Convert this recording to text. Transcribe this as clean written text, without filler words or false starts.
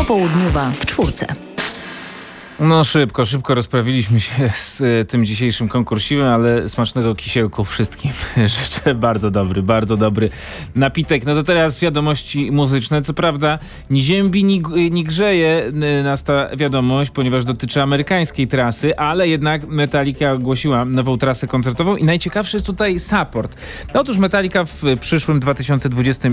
Popołudniowa w czwórce. No szybko rozprawiliśmy się z tym dzisiejszym konkursiwem, ale smacznego kisielku wszystkim życzę. Bardzo dobry napitek. No to teraz wiadomości muzyczne. Co prawda ni ziębi, ni grzeje nas ta wiadomość, ponieważ dotyczy amerykańskiej trasy, ale jednak Metallica ogłosiła nową trasę koncertową i najciekawszy jest tutaj support. Otóż Metallica w przyszłym 2020